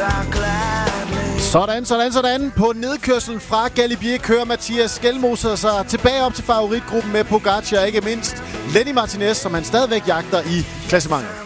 Sådan. På nedkørslen fra Galibier kører Mathias Skelmose sig tilbage op til favoritgruppen med Pogacar, ikke mindst Lenny Martinez, som han stadigvæk jagter i klassementet.